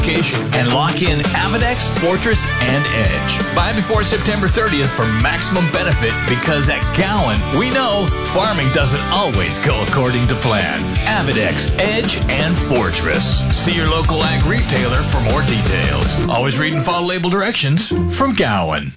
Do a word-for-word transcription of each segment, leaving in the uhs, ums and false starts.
and lock in Avidex, Fortress, and Edge. Buy before September thirtieth for maximum benefit because at Gowan, we know farming doesn't always go according to plan. Avidex, Edge, and Fortress. See your local ag retailer for more details. Always read and follow label directions from Gowan.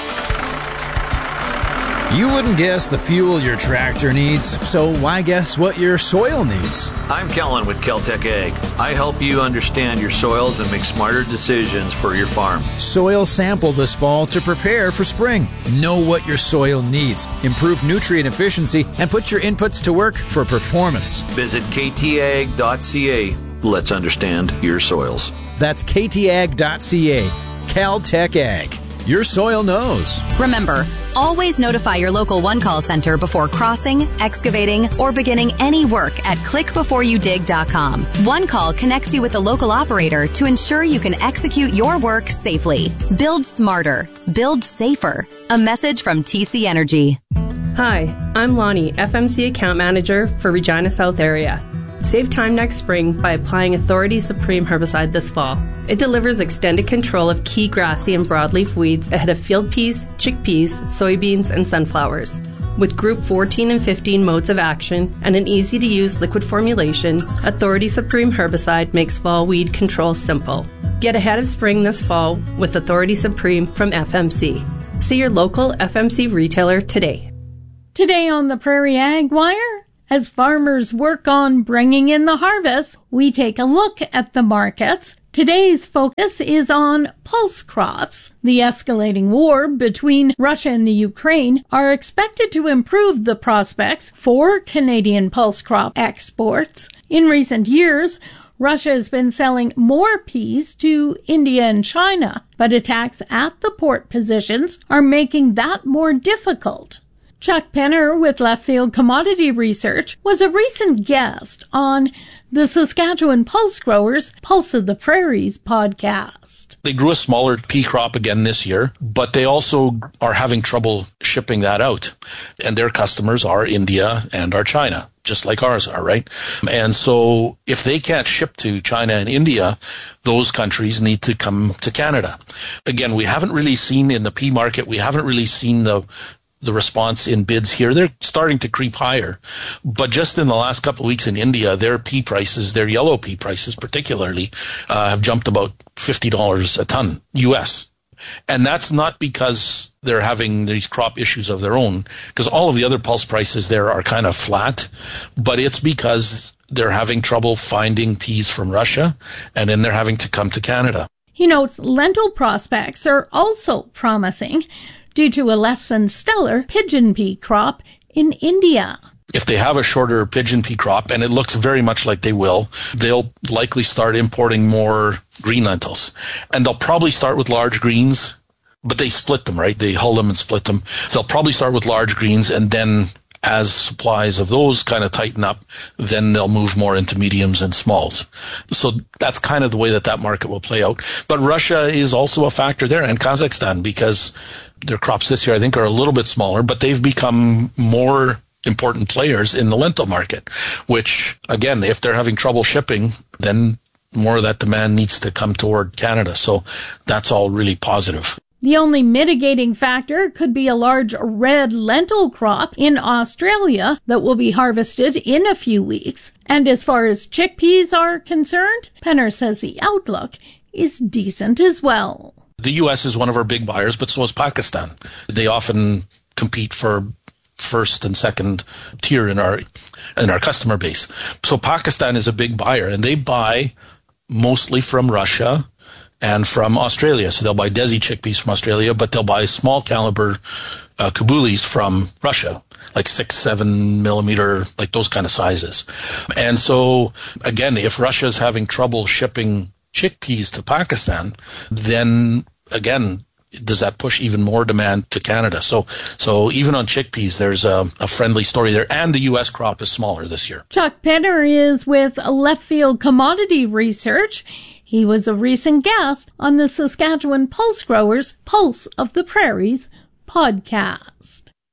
You wouldn't guess the fuel your tractor needs, so why guess what your soil needs? I'm Kellen with Kel-Tec Ag. I help you understand your soils and make smarter decisions for your farm. Soil sample this fall to prepare for spring. Know what your soil needs, improve nutrient efficiency, and put your inputs to work for performance. Visit k t ag dot c a. Let's understand your soils. That's k t ag dot c a. Cal-Tec Ag. Your soil knows. Remember, always notify your local one-call center before crossing, excavating, or beginning any work at click before you dig dot com. One Call connects you with the local operator to ensure you can execute your work safely. Build smarter. Build safer. A message from T C Energy. Hi, I'm Lonnie, F M C Account Manager for Regina South Area. Save time next spring by applying Authority Supreme herbicide this fall. It delivers extended control of key grassy and broadleaf weeds ahead of field peas, chickpeas, soybeans, and sunflowers. With Group fourteen and fifteen modes of action and an easy-to-use liquid formulation, Authority Supreme herbicide makes fall weed control simple. Get ahead of spring this fall with Authority Supreme from F M C. See your local F M C retailer today. Today on the Prairie Ag Wire, as farmers work on bringing in the harvest, we take a look at the markets. Today's focus is on pulse crops. The escalating war between Russia and the Ukraine are expected to improve the prospects for Canadian pulse crop exports. In recent years, Russia has been selling more peas to India and China, but attacks at the port positions are making that more difficult. Chuck Penner with Left Field Commodity Research was a recent guest on the Saskatchewan Pulse Growers Pulse of the Prairies podcast. They grew a smaller pea crop again this year, but they also are having trouble shipping that out. And their customers are India and are China, just like ours are, right? And so if they can't ship to China and India, those countries need to come to Canada. Again, we haven't really seen in the pea market, we haven't really seen the the response in bids here. They're starting to creep higher. But just in the last couple of weeks in India, their pea prices, their yellow pea prices particularly, uh, have jumped about fifty dollars a ton U S. And that's not because they're having these crop issues of their own, because all of the other pulse prices there are kind of flat, but it's because they're having trouble finding peas from Russia, and then they're having to come to Canada. He notes lentil prospects are also promising due to a less than stellar pigeon pea crop in India. If they have a shorter pigeon pea crop, and it looks very much like they will, they'll likely start importing more green lentils. And they'll probably start with large greens, but they split them, right? They hull them and split them. They'll probably start with large greens, and then as supplies of those kind of tighten up, then they'll move more into mediums and smalls. So that's kind of the way that that market will play out. But Russia is also a factor there, and Kazakhstan, because their crops this year, I think, are a little bit smaller, but they've become more important players in the lentil market, which, again, if they're having trouble shipping, then more of that demand needs to come toward Canada. So that's all really positive. The only mitigating factor could be a large red lentil crop in Australia that will be harvested in a few weeks. And as far as chickpeas are concerned, Penner says the outlook is decent as well. The U S is one of our big buyers, but so is Pakistan. They often compete for first and second tier in our in our customer base. So Pakistan is a big buyer, and they buy mostly from Russia and from Australia. So they'll buy Desi chickpeas from Australia, but they'll buy small caliber uh, Kabulis from Russia, like six, seven millimeter, like those kind of sizes. And so, again, if Russia's having trouble shipping chickpeas to Pakistan, then again, does that push even more demand to Canada? So so even on chickpeas, there's a, a friendly story there, and the U S crop is smaller this year. Chuck Penner is with Left Field Commodity Research. He was a recent guest on the Saskatchewan Pulse Growers Pulse of the Prairies podcast.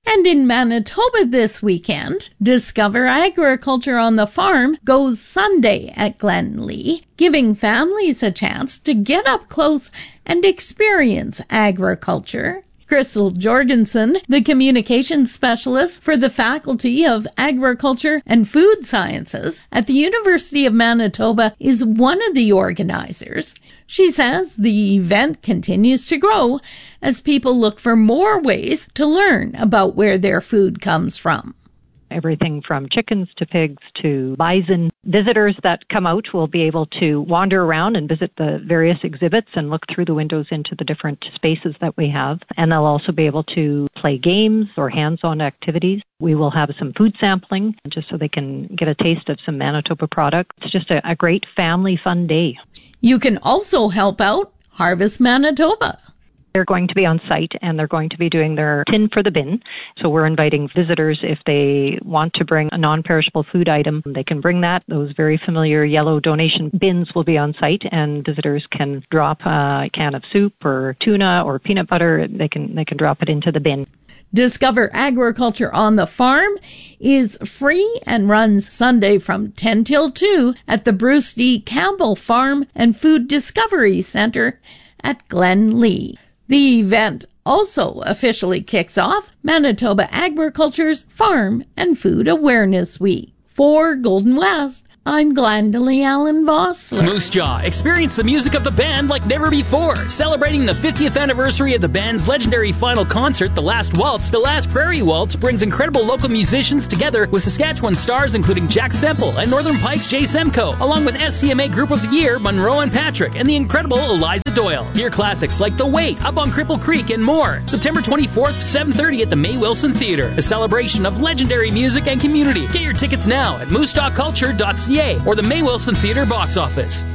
And in Manitoba this weekend, Discover Agriculture on the Farm goes Sunday at Glenlee, giving families a chance to get up close and experience agriculture. Crystal Jorgensen, the communications specialist for the Faculty of Agriculture and Food Sciences at the University of Manitoba, is one of the organizers. She says the event continues to grow as people look for more ways to learn about where their food comes from. Everything from chickens to pigs to bison. Visitors that come out will be able to wander around and visit the various exhibits and look through the windows into the different spaces that we have. And they'll also be able to play games or hands-on activities. We will have some food sampling just so they can get a taste of some Manitoba products. It's just a, a great family fun day. You can also help out Harvest Manitoba. They're going to be on site and they're going to be doing their tin for the bin. So we're inviting visitors, if they want to bring a non-perishable food item, they can bring that. Those very familiar yellow donation bins will be on site, and visitors can drop a can of soup or tuna or peanut butter. They can they can drop it into the bin. Discover Agriculture on the Farm is free and runs Sunday from ten till two at the Bruce D. Campbell Farm and Food Discovery Center at Glenlee. The event also officially kicks off Manitoba Agriculture's Farm and Food Awareness Week. For Golden West, I'm Glendalee Allen Vossler. Moose Jaw, experience the music of the band like never before. Celebrating the fiftieth anniversary of the band's legendary final concert, The Last Waltz, The Last Prairie Waltz brings incredible local musicians together with Saskatchewan stars including Jack Semple and Northern Pike's Jay Semko, along with S C M A Group of the Year, Monroe and Patrick, and the incredible Eliza Doyle. Hear classics like The Wait, Up on Cripple Creek, and more. September twenty-fourth, seven thirty at the May Wilson Theatre. A celebration of legendary music and community. Get your tickets now at moose jaw culture dot c a or the May Wilson Theatre box office.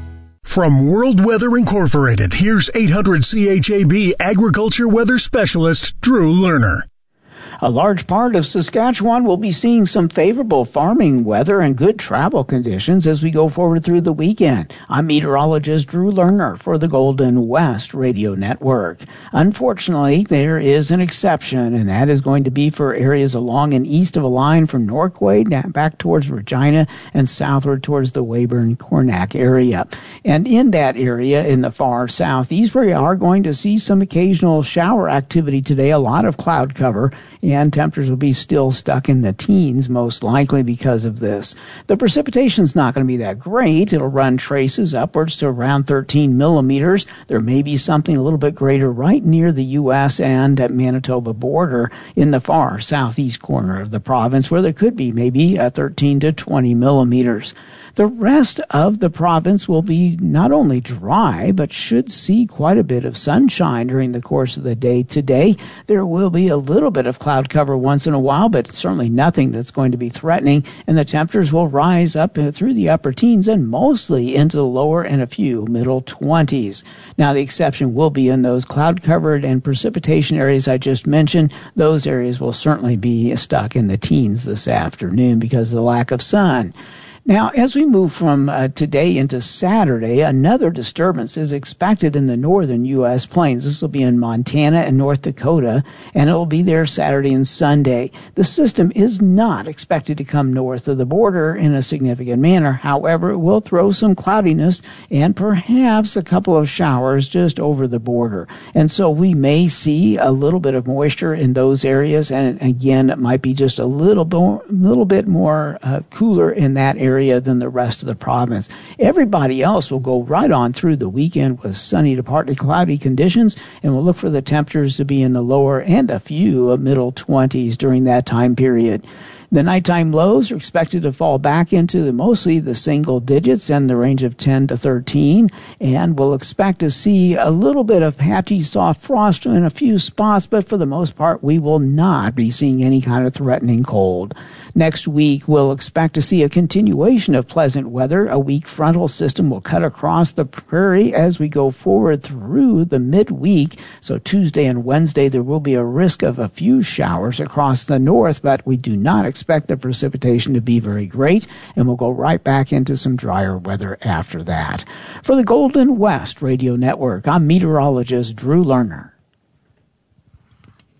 From World Weather Incorporated, here's eight hundred C H A B agriculture weather specialist Drew Lerner. A large part of Saskatchewan will be seeing some favorable farming weather and good travel conditions as we go forward through the weekend. I'm meteorologist Drew Lerner for the Golden West Radio Network. Unfortunately, there is an exception, and that is going to be for areas along and east of a line from Norquay back towards Regina and southward towards the Weyburn-Cornack area. And in that area, in the far southeast, we are going to see some occasional shower activity today, a lot of cloud cover, and temperatures will be still stuck in the teens, most likely because of this. The precipitation's not going to be that great. It'll run traces upwards to around thirteen millimeters. There may be something a little bit greater right near the U S and at Manitoba border in the far southeast corner of the province, where there could be maybe a thirteen to twenty millimeters. The rest of the province will be not only dry, but should see quite a bit of sunshine during the course of the day today. There will be a little bit of cloud cover once in a while, but certainly nothing that's going to be threatening, and the temperatures will rise up through the upper teens and mostly into the lower and a few middle twenties. Now, the exception will be in those cloud-covered and precipitation areas I just mentioned. Those areas will certainly be stuck in the teens this afternoon because of the lack of sun. Now, as we move from uh, today into Saturday, another disturbance is expected in the northern U S plains. This will be in Montana and North Dakota, and it will be there Saturday and Sunday. The system is not expected to come north of the border in a significant manner. However, it will throw some cloudiness and perhaps a couple of showers just over the border. And so we may see a little bit of moisture in those areas, and again, it might be just a little, bo- little bit more uh, cooler in that area. area than the rest of the province. Everybody else will go right on through the weekend with sunny to partly cloudy conditions, and we'll look for the temperatures to be in the lower and a few middle twenties during that time period. The nighttime lows are expected to fall back into the, mostly the single digits and the range of ten to thirteen, and we'll expect to see a little bit of patchy soft frost in a few spots, but for the most part, we will not be seeing any kind of threatening cold. Next week, we'll expect to see a continuation of pleasant weather. A weak frontal system will cut across the prairie as we go forward through the midweek. So Tuesday and Wednesday, there will be a risk of a few showers across the north, but we do not expect the precipitation to be very great, and we'll go right back into some drier weather after that. For the Golden West Radio Network, I'm meteorologist Drew Lerner.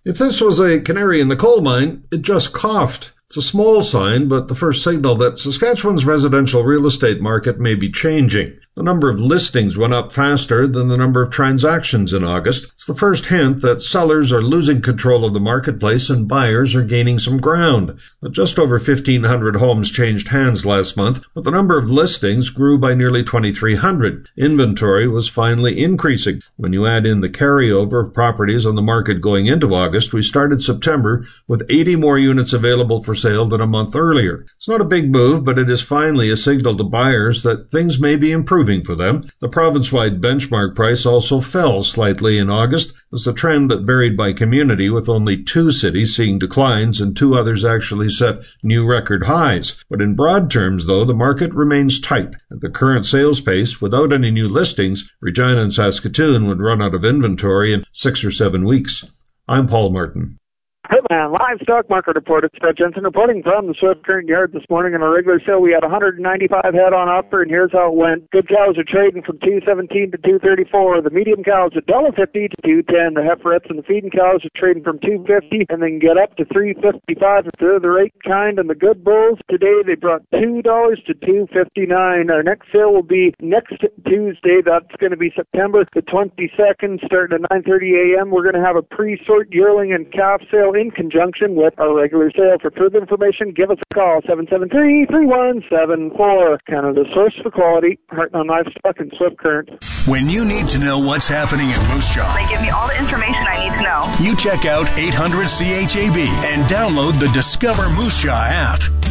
If this was a canary in the coal mine, it just coughed. It's a small sign, but the first signal that Saskatchewan's residential real estate market may be changing. The number of listings went up faster than the number of transactions in August. It's the first hint that sellers are losing control of the marketplace and buyers are gaining some ground. But just over fifteen hundred homes changed hands last month, but the number of listings grew by nearly twenty-three hundred. Inventory was finally increasing. When you add in the carryover of properties on the market going into August, we started September with eighty more units available for sale than a month earlier. It's not a big move, but it is finally a signal to buyers that things may be improving for them. The province-wide benchmark price also fell slightly in August, as the trend varied by community, with only two cities seeing declines and two others actually set new record highs. But in broad terms, though, the market remains tight. At the current sales pace, without any new listings, Regina and Saskatoon would run out of inventory in six or seven weeks. I'm Paul Martin. Hitman Livestock Market Report. It's Scott Jensen reporting from the Swift Current Yard this morning. On a regular sale, we had one hundred ninety-five head on offer, and here's how it went. Good cows are trading from two seventeen to two thirty-four. The medium cows are one fifty to two ten. The heiferettes and the feeding cows are trading from two fifty and then get up to three fifty-five if they're the right kind. And the good bulls today, they brought two dollars to two fifty-nine. Our next sale will be next Tuesday. That's going to be September the twenty-second, starting at nine thirty a.m. We're going to have a pre-sort yearling and calf sale in conjunction with our regular sale. For further information, give us a call, seven seven three, three one seven four. Canada's source for quality, Heartland Livestock and Swift Current. When you need to know what's happening in Moose Jaw, they give me all the information I need to know. You check out eight hundred C H A B and download the Discover Moose Jaw app.